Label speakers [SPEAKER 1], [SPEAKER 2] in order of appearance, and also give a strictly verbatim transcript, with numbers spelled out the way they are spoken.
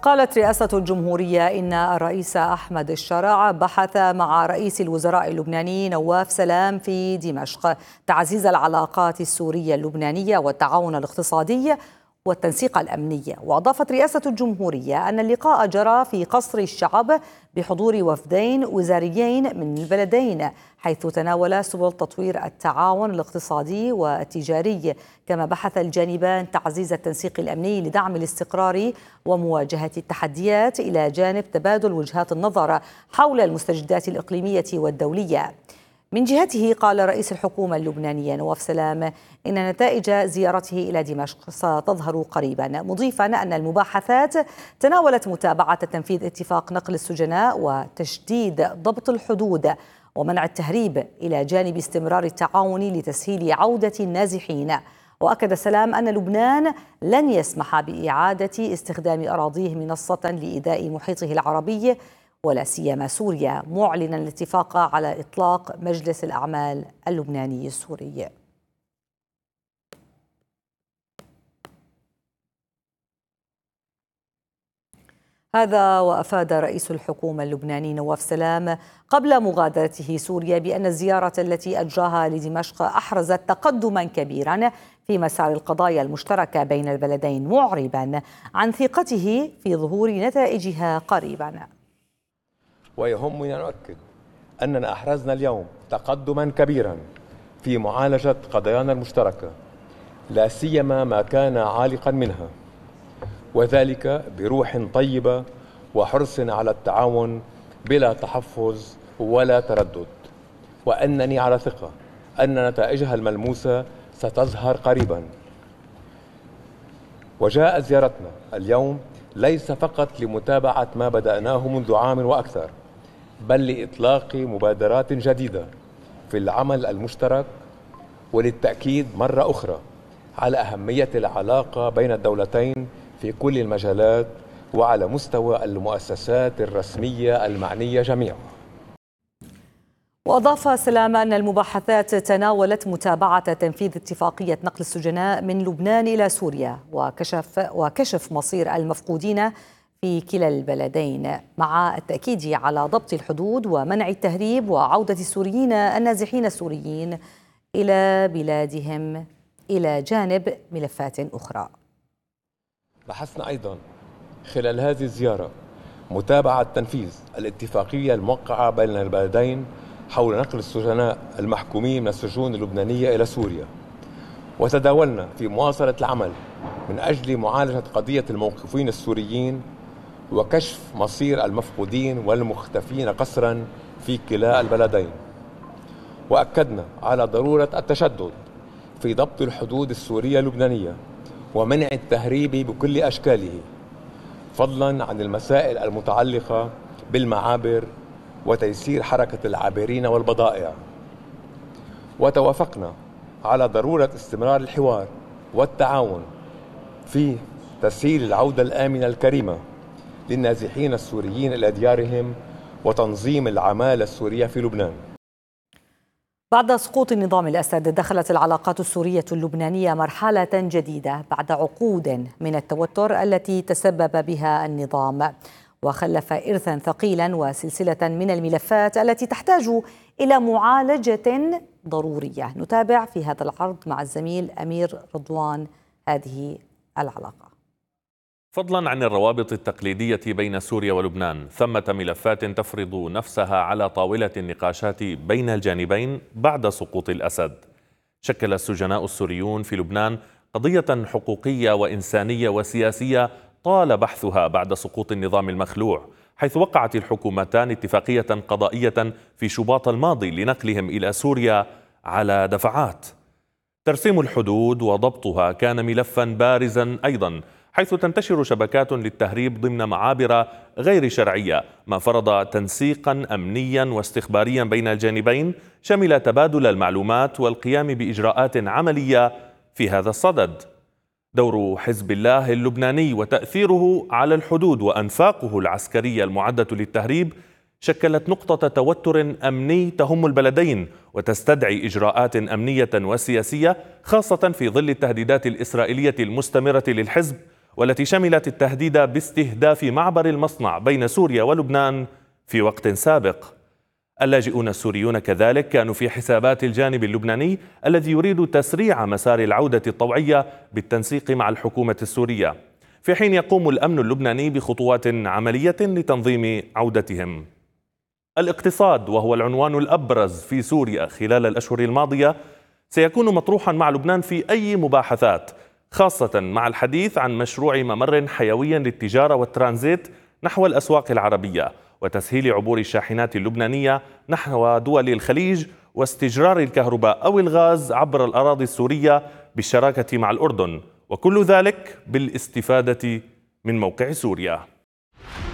[SPEAKER 1] قالت رئاسة الجمهورية إن الرئيس أحمد الشرع بحث مع رئيس الوزراء اللبناني نواف سلام في دمشق تعزيز العلاقات السورية اللبنانية والتعاون الاقتصادي والتنسيق الأمني. وأضافت رئاسة الجمهورية أن اللقاء جرى في قصر الشعب بحضور وفدين وزاريين من البلدين، حيث تناول سبل تطوير التعاون الاقتصادي والتجاري. كما بحث الجانبان تعزيز التنسيق الأمني لدعم الاستقرار ومواجهة التحديات، إلى جانب تبادل وجهات النظر حول المستجدات الإقليمية والدولية. من جهته قال رئيس الحكومة اللبنانية نواف سلام إن نتائج زيارته إلى دمشق ستظهر قريبا، مضيفا أن المباحثات تناولت متابعة تنفيذ اتفاق نقل السجناء وتشديد ضبط الحدود ومنع التهريب، إلى جانب استمرار التعاون لتسهيل عودة النازحين. وأكد سلام أن لبنان لن يسمح بإعادة استخدام أراضيه منصة لإيذاء محيطه العربي ولا سيما سوريا، معلنا الاتفاق على إطلاق مجلس الأعمال اللبناني السوري. هذا وأفاد رئيس الحكومة اللبناني نواف سلام قبل مغادرته سوريا بأن الزيارة التي أجراها لدمشق أحرزت تقدما كبيرا في مسار القضايا المشتركة بين البلدين، معربا عن ثقته في ظهور نتائجها قريبا.
[SPEAKER 2] ويهمنا أن نؤكد أننا أحرزنا اليوم تقدما كبيرا في معالجة قضايانا المشتركة، لا سيما ما كان عالقا منها، وذلك بروح طيبة وحرص على التعاون بلا تحفظ ولا تردد، وأنني على ثقة أن نتائجها الملموسة ستظهر قريبا. وجاءت زيارتنا اليوم ليس فقط لمتابعة ما بدأناه منذ عام وأكثر، بل لإطلاق مبادرات جديدة في العمل المشترك، وللتأكيد مرة أخرى على أهمية العلاقة بين الدولتين في كل المجالات وعلى مستوى المؤسسات الرسمية المعنية جميعا.
[SPEAKER 1] وأضاف سلام أن المباحثات تناولت متابعة تنفيذ اتفاقية نقل السجناء من لبنان إلى سوريا وكشف وكشف مصير المفقودين في كلا البلدين، مع التأكيد على ضبط الحدود ومنع التهريب وعودة السوريين النازحين السوريين إلى بلادهم، إلى جانب ملفات أخرى.
[SPEAKER 2] بحثنا أيضا خلال هذه الزيارة متابعة تنفيذ الاتفاقية الموقعة بين البلدين حول نقل السجناء المحكومين من السجون اللبنانية إلى سوريا، وتداولنا في مواصلة العمل من أجل معالجة قضية الموقوفين السوريين وكشف مصير المفقودين والمختفين قسرا في كلا البلدين. وأكدنا على ضرورة التشدد في ضبط الحدود السورية اللبنانية ومنع التهريب بكل أشكاله، فضلا عن المسائل المتعلقة بالمعابر وتيسير حركة العابرين والبضائع. وتوافقنا على ضرورة استمرار الحوار والتعاون في تسهيل العودة الآمنة الكريمة للنازحين السوريين إلى ديارهم وتنظيم العمالة السورية في لبنان.
[SPEAKER 1] بعد سقوط النظام الأسد دخلت العلاقات السورية اللبنانية مرحلة جديدة بعد عقود من التوتر التي تسبب بها النظام، وخلف إرثا ثقيلا وسلسلة من الملفات التي تحتاج إلى معالجة ضرورية. نتابع في هذا العرض مع الزميل أمير رضوان هذه العلاقة.
[SPEAKER 3] فضلا عن الروابط التقليدية بين سوريا ولبنان، ثمة ملفات تفرض نفسها على طاولة النقاشات بين الجانبين بعد سقوط الأسد. شكل السجناء السوريون في لبنان قضية حقوقية وإنسانية وسياسية طال بحثها بعد سقوط النظام المخلوع، حيث وقعت الحكومتان اتفاقية قضائية في شباط الماضي لنقلهم إلى سوريا على دفعات. ترسيم الحدود وضبطها كان ملفا بارزا أيضا، حيث تنتشر شبكات للتهريب ضمن معابر غير شرعية، ما فرض تنسيقا أمنيا واستخباريا بين الجانبين شمل تبادل المعلومات والقيام بإجراءات عملية في هذا الصدد. دور حزب الله اللبناني وتأثيره على الحدود وأنفاقه العسكرية المعدة للتهريب شكلت نقطة توتر أمني تهم البلدين وتستدعي إجراءات أمنية وسياسية، خاصة في ظل التهديدات الإسرائيلية المستمرة للحزب والتي شملت التهديد باستهداف معبر المصنع بين سوريا ولبنان في وقت سابق. اللاجئون السوريون كذلك كانوا في حسابات الجانب اللبناني الذي يريد تسريع مسار العودة الطوعية بالتنسيق مع الحكومة السورية، في حين يقوم الأمن اللبناني بخطوات عملية لتنظيم عودتهم. الاقتصاد، وهو العنوان الأبرز في سوريا خلال الأشهر الماضية، سيكون مطروحا مع لبنان في أي مباحثات، خاصة مع الحديث عن مشروع ممر حيوي للتجارة والترانزيت نحو الأسواق العربية، وتسهيل عبور الشاحنات اللبنانية نحو دول الخليج، واستجرار الكهرباء أو الغاز عبر الأراضي السورية بالشراكة مع الأردن، وكل ذلك بالاستفادة من موقع سوريا.